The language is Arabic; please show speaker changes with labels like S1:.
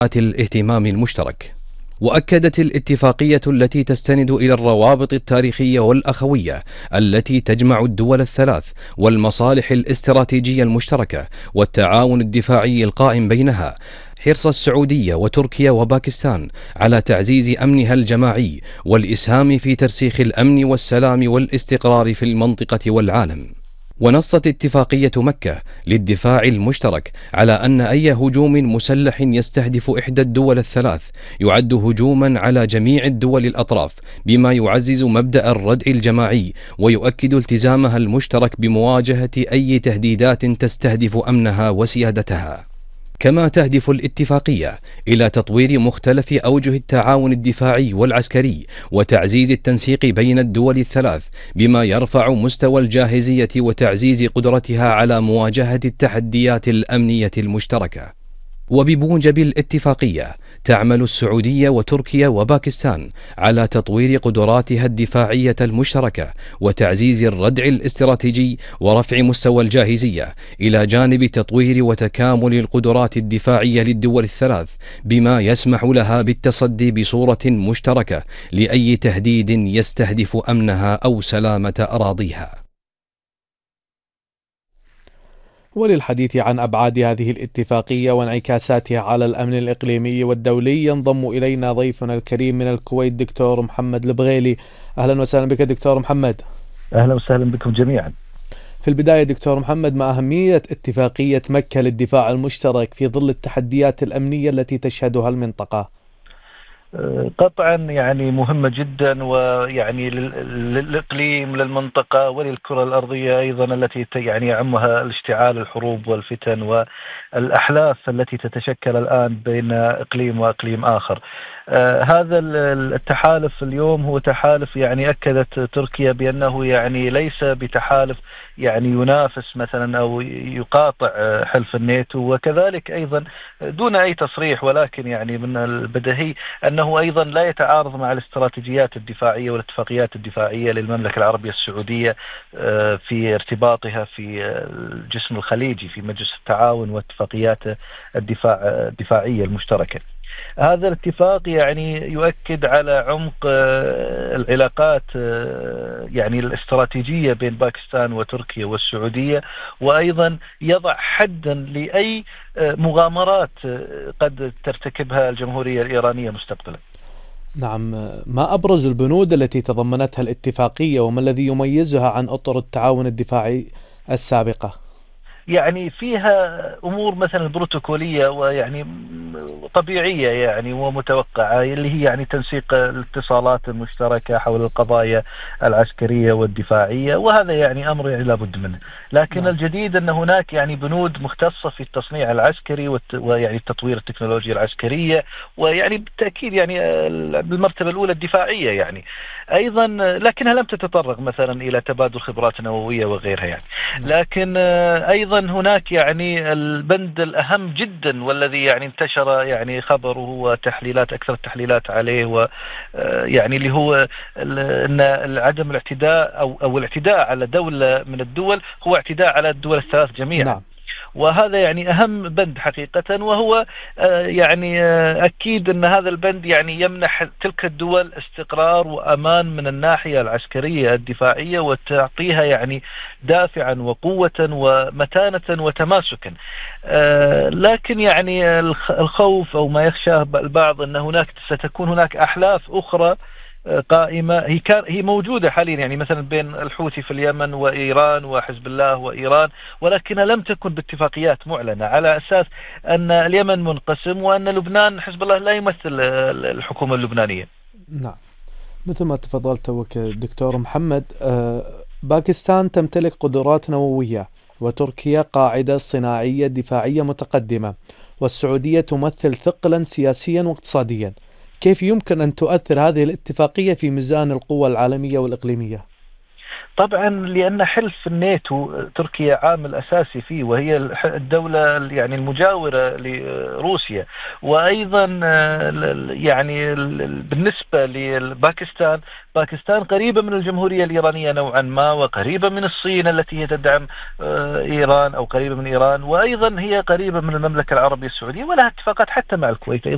S1: الاهتمام المشترك. وأكدت الاتفاقية التي تستند إلى الروابط التاريخية والأخوية التي تجمع الدول الثلاث والمصالح الاستراتيجية المشتركة والتعاون الدفاعي القائم بينها حرص السعودية وتركيا وباكستان على تعزيز أمنها الجماعي والإسهام في ترسيخ الأمن والسلام والاستقرار في المنطقة والعالم. ونصت اتفاقية مكة للدفاع المشترك على أن أي هجوم مسلح يستهدف إحدى الدول الثلاث يعد هجوما على جميع الدول الأطراف، بما يعزز مبدأ الردع الجماعي ويؤكد التزامها المشترك بمواجهة أي تهديدات تستهدف أمنها وسيادتها. كما تهدف الاتفاقية إلى تطوير مختلف أوجه التعاون الدفاعي والعسكري وتعزيز التنسيق بين الدول الثلاث، بما يرفع مستوى الجاهزية وتعزيز قدرتها على مواجهة التحديات الأمنية المشتركة. وبموجب الاتفاقية تعمل السعودية وتركيا وباكستان على تطوير قدراتها الدفاعية المشتركة وتعزيز الردع الاستراتيجي ورفع مستوى الجاهزية، إلى جانب تطوير وتكامل القدرات الدفاعية للدول الثلاث، بما يسمح لها بالتصدي بصورة مشتركة لأي تهديد يستهدف أمنها أو سلامة أراضيها.
S2: وللحديث عن أبعاد هذه الاتفاقية وانعكاساتها على الأمن الإقليمي والدولي ينضم إلينا ضيفنا الكريم من الكويت دكتور محمد البغيلي. أهلا وسهلا بك دكتور محمد.
S3: أهلا وسهلا بكم جميعا.
S2: في البداية دكتور محمد، ما أهمية اتفاقية مكة للدفاع المشترك في ظل التحديات الأمنية التي تشهدها المنطقة؟
S3: قطعا يعني مهمة جدا، ويعني للإقليم للمنطقة وللكرة الأرضية أيضا التي يعني يعمها الاشتعال الحروب والفتن والأحلاف التي تتشكل الآن بين إقليم وإقليم آخر. هذا التحالف اليوم هو تحالف يعني أكدت تركيا بأنه يعني ليس بتحالف يعني ينافس مثلا أو يقاطع حلف الناتو، وكذلك أيضا دون أي تصريح، ولكن يعني من البديهي أنه أيضا لا يتعارض مع الاستراتيجيات الدفاعية والاتفاقيات الدفاعية للمملكة العربية السعودية في ارتباطها في الجسم الخليجي في مجلس التعاون واتفاقيات الدفاعية المشتركة. هذا الاتفاق يعني يؤكد على عمق العلاقات يعني الاستراتيجية بين باكستان وتركيا والسعودية، وأيضا يضع حدا لأي مغامرات قد ترتكبها الجمهورية الإيرانية مستقبلا.
S2: نعم، ما أبرز البنود التي تضمنتها الاتفاقية وما الذي يميزها عن أطر التعاون الدفاعي السابقة؟
S3: يعني فيها أمور مثلا بروتوكولية ويعني طبيعية يعني ومتوقعة، اللي هي يعني تنسيق الاتصالات المشتركة حول القضايا العسكرية والدفاعية، وهذا يعني أمر يعني لابد منه. لكن الجديد أن هناك يعني بنود مختصة في التصنيع العسكري ويعني تطوير التكنولوجيا العسكرية، ويعني بالتأكيد يعني بالمرتبة الأولى الدفاعية يعني أيضا، لكنها لم تتطرق مثلا إلى تبادل خبرات نووية وغيرها يعني. لكن أيضا هناك يعني البند الأهم جدا والذي يعني انتشر يعني خبره وتحليلات أكثر التحليلات عليه، ويعني اللي هو أن عدم الاعتداء أو الاعتداء على دولة من الدول هو اعتداء على الدول الثلاث جميعا. نعم. وهذا يعني أهم بند حقيقة، وهو يعني أكيد أن هذا البند يعني يمنح تلك الدول استقرار وأمان من الناحية العسكرية الدفاعية، وتعطيها يعني دافعا وقوة ومتانة وتماسكا. لكن يعني الخوف أو ما يخشاه البعض أن هناك ستكون هناك أحلاف أخرى قائمة، هي موجودة حاليا يعني مثلا بين الحوثي في اليمن وإيران وحزب الله وإيران، ولكنها لم تكن باتفاقيات معلنة، على أساس أن اليمن منقسم وأن لبنان حزب الله لا يمثل الحكومة اللبنانية.
S2: نعم، مثل ما تفضلت دكتور محمد، باكستان تمتلك قدرات نووية، وتركيا قاعدة صناعية دفاعية متقدمة، والسعودية تمثل ثقلا سياسيا واقتصاديا. كيف يمكن أن تؤثر هذه الاتفاقية في ميزان القوى العالمية والإقليمية؟
S3: طبعا لأن حلف الناتو تركيا عامل أساسي فيه، وهي الدولة يعني المجاورة لروسيا، وأيضا يعني بالنسبة لباكستان، باكستان قريبة من الجمهورية الإيرانية نوعا ما، وقريبة من الصين التي هي تدعم إيران أو قريبة من إيران، وأيضا هي قريبة من المملكة العربية السعودية، ولها اتفاقات حتى مع الكويت.